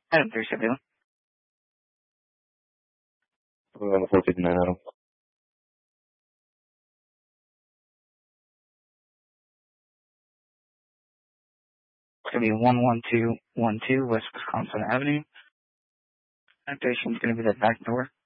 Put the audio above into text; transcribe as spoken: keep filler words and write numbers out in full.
Adam three seventy one. We're on the four fifty-nine, Adam. It's going to be one one two one two West Wisconsin Avenue. Activation is going to be the back door.